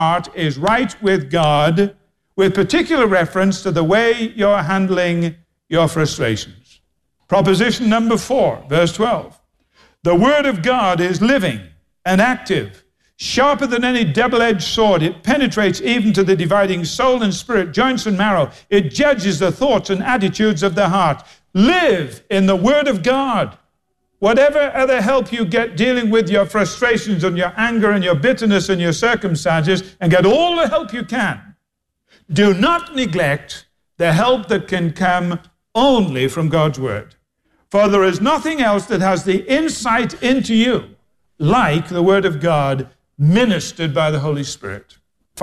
heart is right with God, with particular reference to the way you're handling your frustrations. Proposition number 4, verse 12. The Word of God is living and active, sharper than any double-edged sword. It penetrates even to the dividing soul and spirit, joints and marrow. It judges the thoughts and attitudes of the heart. Live in the Word of God. Whatever other help you get dealing with your frustrations and your anger and your bitterness and your circumstances, and get all the help you can, do not neglect the help that can come only from God's Word. For there is nothing else that has the insight into you like the Word of God ministered by the Holy Spirit.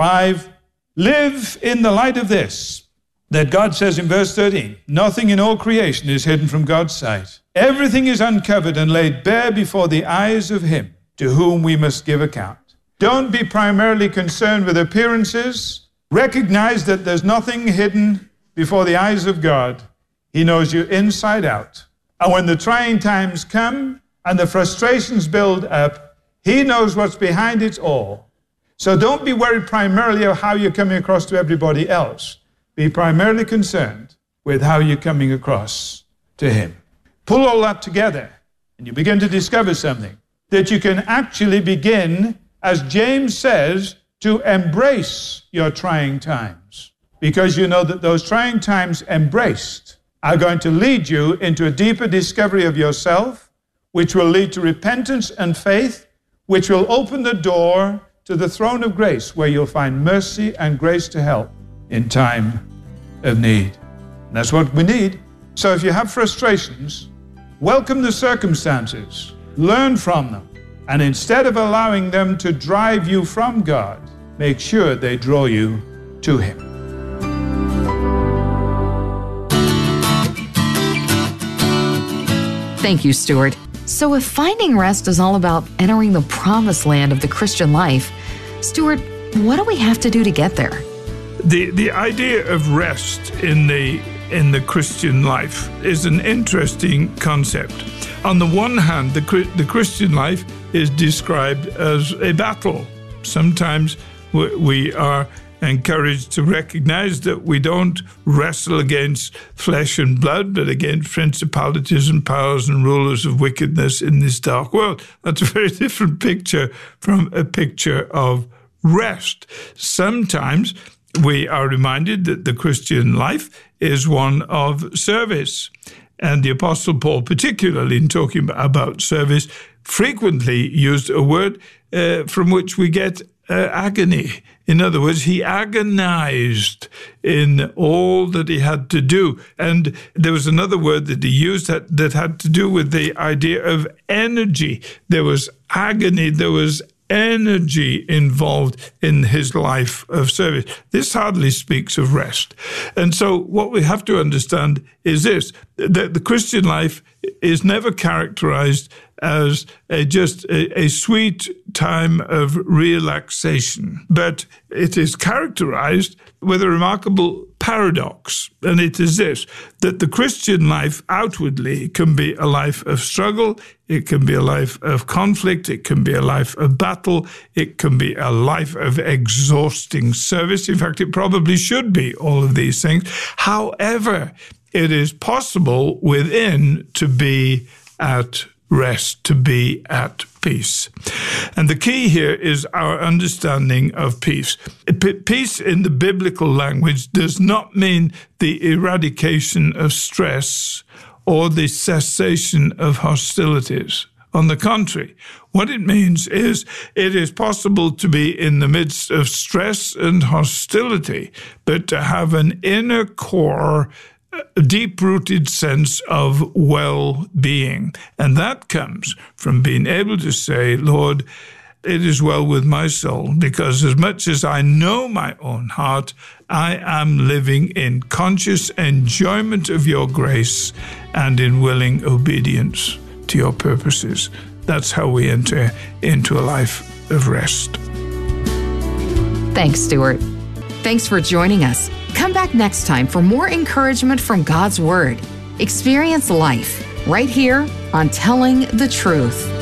5, live in the light of this, that God says in verse 13, nothing in all creation is hidden from God's sight. Everything is uncovered and laid bare before the eyes of Him to whom we must give account. Don't be primarily concerned with appearances. Recognize that there's nothing hidden before the eyes of God. He knows you inside out. And when the trying times come and the frustrations build up, He knows what's behind it all. So don't be worried primarily of how you're coming across to everybody else. Be primarily concerned with how you're coming across to Him. Pull all that together, and you begin to discover something, that you can actually begin, as James says, to embrace your trying times, because you know that those trying times embraced are going to lead you into a deeper discovery of yourself, which will lead to repentance and faith, which will open the door to the throne of grace, where you'll find mercy and grace to help in time of need. And that's what we need. So if you have frustrations, welcome the circumstances, learn from them, and instead of allowing them to drive you from God, make sure they draw you to Him. Thank you, Stuart. So if finding rest is all about entering the promised land of the Christian life, Stuart, what do we have to do to get there? The idea of rest in the Christian life is an interesting concept. On the one hand, the Christian life is described as a battle. Sometimes we are encouraged to recognize that we don't wrestle against flesh and blood, but against principalities and powers and rulers of wickedness in this dark world. That's a very different picture from a picture of rest. Sometimes we are reminded that the Christian life is one of service. And the Apostle Paul, particularly in talking about service, frequently used a word from which we get agony. In other words, he agonized in all that he had to do. And there was another word that he used that had to do with the idea of energy. There was agony, there was energy involved in his life of service. This hardly speaks of rest. And so what we have to understand is this, that the Christian life is never characterized as just a sweet time of relaxation, but it is characterized with a remarkable paradox, and it is this, that the Christian life outwardly can be a life of struggle, it can be a life of conflict, it can be a life of battle, it can be a life of exhausting service. In fact, it probably should be all of these things. However, it is possible within to be at rest, to be at peace. And the key here is our understanding of peace. Peace in the biblical language does not mean the eradication of stress or the cessation of hostilities. On the contrary, what it means is it is possible to be in the midst of stress and hostility, but to have an inner core, a deep-rooted sense of well-being. And that comes from being able to say, Lord, it is well with my soul, because as much as I know my own heart, I am living in conscious enjoyment of your grace and in willing obedience to your purposes. That's how we enter into a life of rest. Thanks, Stuart. Thanks for joining us. Come back next time for more encouragement from God's Word. Experience life right here on Telling the Truth.